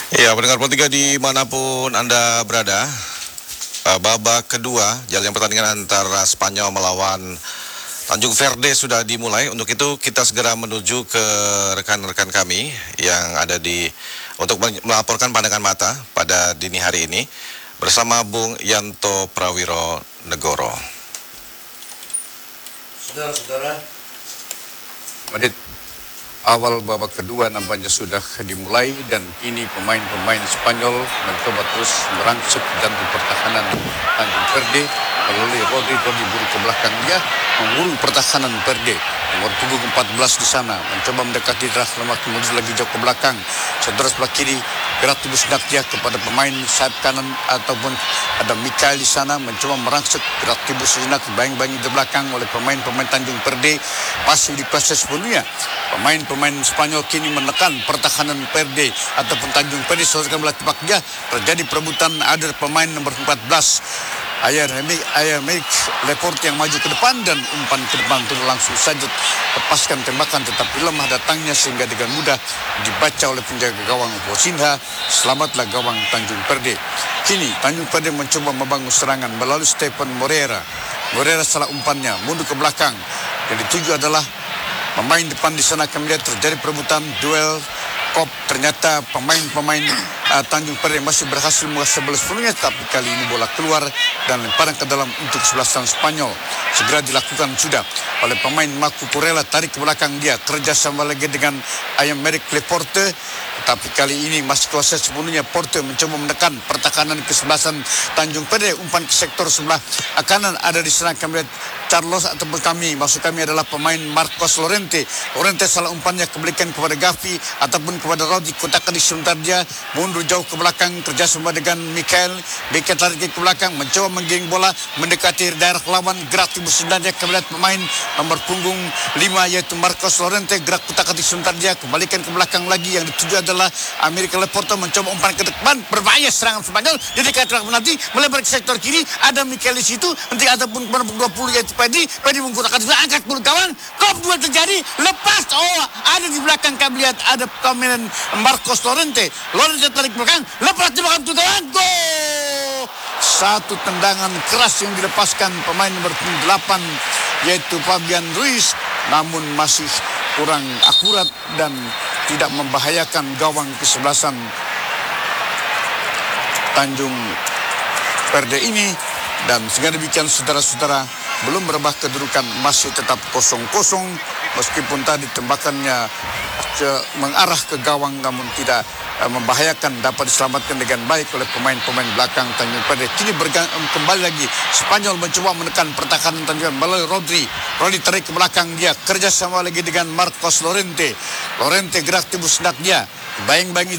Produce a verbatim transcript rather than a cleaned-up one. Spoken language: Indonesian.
Ya, pendengar Pro tiga dimanapun Anda berada, eh, babak kedua jalannya pertandingan antara Spanyol melawan Tanjung Verde sudah dimulai. Untuk itu kita segera menuju ke rekan-rekan kami yang ada di untuk melaporkan pandangan mata pada dini hari ini bersama Bung Yanto Prawiro Negoro. Saudara-saudara, menit awal babak kedua nampaknya sudah dimulai dan kini pemain-pemain Spanyol mencoba terus merangsek jantung pertahanan Tanjung Verde melalui Rodri Rodri buru ke belakang dia mengurung pertahanan Verde. Nomor punggung empat belas di sana mencoba mendekati Ras Lemak, kemudian lagi jauh ke belakang. Saudara sebelah kiri gerak tubuh sedak dia kepada pemain sayap kanan ataupun ada Mikael di sana mencoba merangsek gerak tubuh sejenak bayang-bayang di belakang oleh pemain-pemain Tanjung Verde. Pasif di proses sepenuhnya. Pemain-pemain Spanyol kini menekan pertahanan Verde ataupun Tanjung Verde. Saudara belah tepak dia terjadi perebutan, ada pemain nomor empat belas Ayer Aymeric Laporte yang maju ke depan dan umpan ke depan itu langsung saja lepaskan tembakan, tetapi lemah datangnya sehingga dengan mudah dibaca oleh penjaga gawang Bosinha. Selamatlah gawang Tanjung Verde. Kini Tanjung Verde mencoba membangun serangan melalui Stephen Moreira. Moreira salah umpannya, mundur ke belakang. Yang dituju adalah pemain depan di sana. Kami lihat terjadi perebutan duel kop. Ternyata pemain-pemain uh, Tanjung Verde masih berhasil menguasai bola sepenuhnya, tapi kali ini bola keluar dan lemparan ke dalam untuk kesebelasan Spanyol. Segera dilakukan sudah oleh pemain Marco Kurela, tarik ke belakang dia, kerjasama lagi dengan Aymeric Laporte, tapi kali ini masih kuasa sepenuhnya. Porte mencoba menekan pertahanan kesebelasan Tanjung Verde. Umpan ke sektor sebelah kanan ada di sana. Kami lihat Carlos ataupun kami, maksud kami adalah pemain Marcos Llorente. Llorente salah umpannya kebalikan kepada Gavi ataupun kepada Rodri, kotakan di sebentar dia mundur jauh ke belakang, kerjasama dengan Mikael. Mikael tarik ke belakang, mencoba menggiring bola mendekati daerah lawan, gerak tubuh sebenarnya. Kami lihat pemain nomor punggung lima yaitu Marcos Llorente, gerak kotakan di sebentar dia kembalikan ke belakang lagi. Yang dituju adalah Aymeric Laporte, mencoba umpan ke depan, berbahaya serangan Spanyol. Jadi kata penalti melebar ke sektor kiri, ada Mikael di situ. Nanti ataupun nomor dua puluh yaitu Pedri. Pedri menggunakan angkat bulu kawan. Kop dua terjadi, lepas. Oh, ada di belakang kami lihat ada pemain Marcos Llorente. Llorente tarik belakang, lepas di belakang kawan. Gol! Satu tendangan keras yang dilepaskan pemain nomor delapan yaitu Fabian Ruiz, namun masih kurang akurat dan tidak membahayakan gawang kesebelasan Tanjung Verde ini. Dan sehingga demikian saudara-saudara, belum berubah kedudukan, masih tetap kosong kosong meskipun tadi tembakannya mengarah ke gawang namun tidak uh, membahayakan, dapat diselamatkan dengan baik oleh pemain-pemain belakang Tanjung Verde. Kini bergang, kembali lagi Spanyol mencoba menekan pertahanan Tanjung Verde melalui Rodri. Rodri tarik ke belakang dia, kerjasama lagi dengan Marcos Llorente. Llorente gerak tubuh sedak dia, bayang-bayang